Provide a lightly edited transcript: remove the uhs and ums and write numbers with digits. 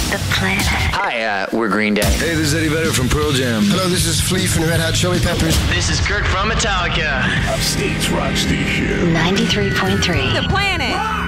The Planet. Hi, we're Green Day. Hey, this is Eddie Vedder from Pearl Jam. Hello, this is Flea from the Red Hot Chili Peppers. This is Kirk from Metallica. Upstate's rock station. 93.3. The Planet.